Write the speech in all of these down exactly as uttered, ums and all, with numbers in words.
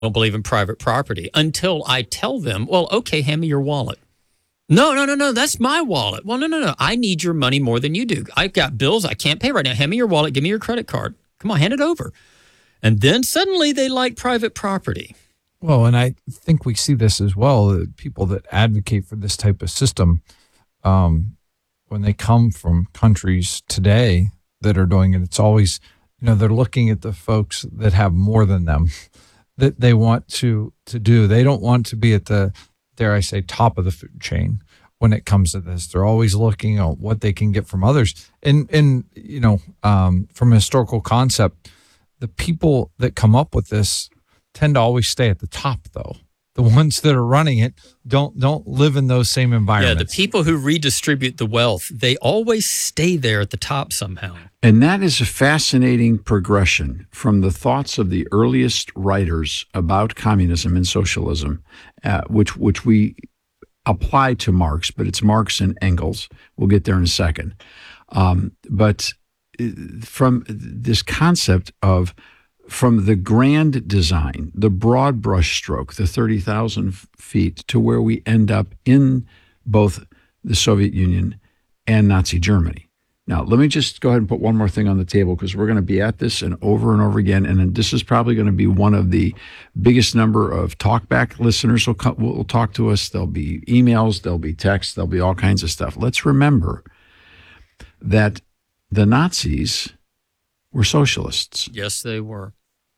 don't believe in private property until I tell them, well, okay, hand me your wallet. No, no, no, no, that's my wallet. Well, no, no, no. I need your money more than you do. I've got bills I can't pay right now. Hand me your wallet. Give me your credit card. Come on, hand it over. And then suddenly they like private property. Well, and I think we see this as well. The people that advocate for this type of system, um, when they come from countries today that are doing it, it's always, you know, they're looking at the folks that have more than them that they want to to do. They don't want to be at the, dare I say, top of the food chain when it comes to this. They're always looking at what they can get from others. And, and you know, um, from a historical concept, the people that come up with this tend to always stay at the top, though. The ones that are running it don't don't live in those same environments. Yeah, the people who redistribute the wealth, they always stay there at the top somehow. And that is a fascinating progression from the thoughts of the earliest writers about communism and socialism, uh, which which we apply to Marx, but it's Marx and Engels. We'll get there in a second. Um, but from this concept of from the grand design, the broad brushstroke, the thirty thousand feet, to where we end up in both the Soviet Union and Nazi Germany. Now, let me just go ahead and put one more thing on the table, because we're going to be at this and over and over again. And this is probably going to be one of the biggest number of talkback listeners will, come, will talk to us. There'll be emails, there'll be texts, there'll be all kinds of stuff. Let's remember that the Nazis were socialists. Yes, they were.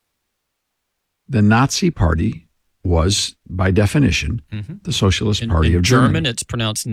The Nazi Party was, by definition, mm-hmm. the Socialist in, Party in of German. Germany. It's pronounced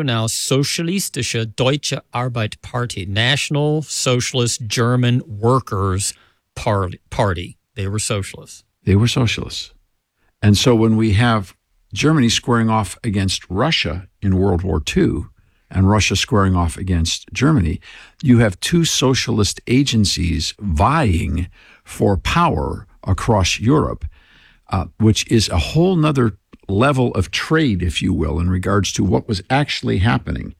Nationalsozialistische Deutsche Arbeiterpartie, National Socialist German Workers Party. Party. They were socialists. They were socialists. And so when we have Germany squaring off against Russia in World War Two, and Russia squaring off against Germany, you have two socialist agencies vying for power across Europe, uh, which is a whole nother level of trade, if you will, in regards to what was actually happening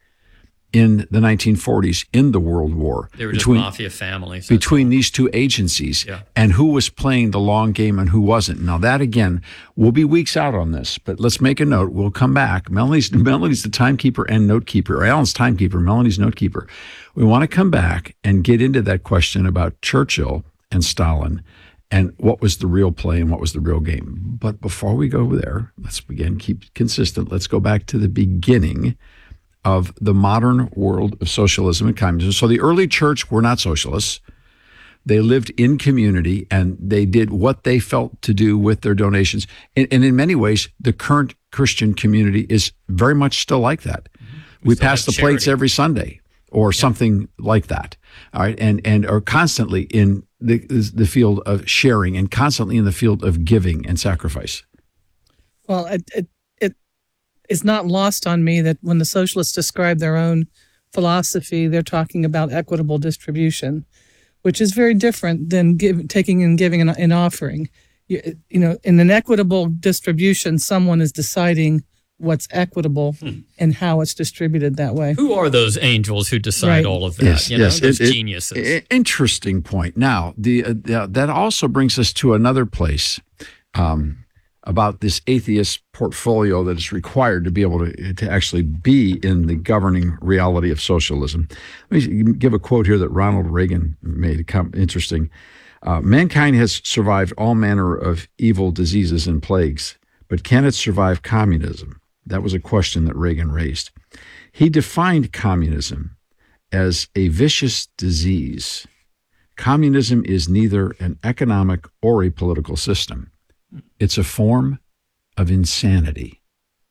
in the nineteen forties in the World War. They were between, just mafia families. Between these two agencies, yeah. and who was playing the long game and who wasn't. Now that, again, we'll be weeks out on this, but let's make a note. We'll come back. Melanie's, Melanie's the timekeeper and notekeeper. Alan's timekeeper, Melanie's notekeeper. We want to come back and get into that question about Churchill and Stalin and what was the real play and what was the real game. But before we go there, let's again keep consistent. Let's go back to the beginning of the modern world of socialism and communism. So the early church were not socialists. They lived in community, and they did what they felt to do with their donations. And, and in many ways, the current Christian community is very much still like that. Mm-hmm. We, we pass the charity. plates every Sunday or yeah. something like that. All right. And, and are constantly in the, the field of sharing and constantly in the field of giving and sacrifice. Well, it, it, it is not lost on me that when the socialists describe their own philosophy, they're talking about equitable distribution, which is very different than give, taking and giving an, an offering. You, you know, in an equitable distribution, someone is deciding what's equitable hmm. and how it's distributed that way. Who are those angels who decide right. all of that? Yes, you know, yes. those it, geniuses. It, it, interesting point. Now, the uh, that also brings us to another place um, about this atheist portfolio that is required to be able to, to actually be in the governing reality of socialism. Let me give a quote here that Ronald Reagan made. Interesting. Uh, Mankind has survived all manner of evil diseases and plagues, but can it survive communism? That was a question that Reagan raised. He defined communism as a vicious disease. Communism is neither an economic or a political system. It's a form of insanity.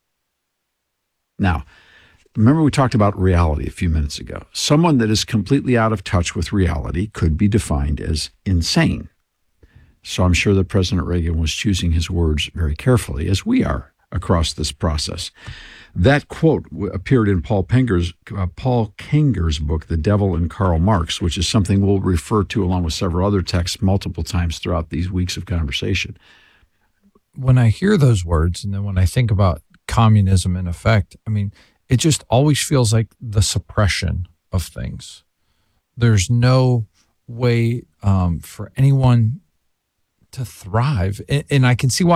Now, remember we talked about reality a few minutes ago. Someone that is completely out of touch with reality could be defined as insane. So I'm sure that President Reagan was choosing his words very carefully, as we are across this process. That quote appeared in Paul Penger's, uh, Paul Kanger's book, The Devil and Karl Marx, which is something we'll refer to along with several other texts multiple times throughout these weeks of conversation. When I hear those words, and then when I think about communism in effect, I mean, it just always feels like the suppression of things. There's no way um, for anyone to thrive. And, and I can see why.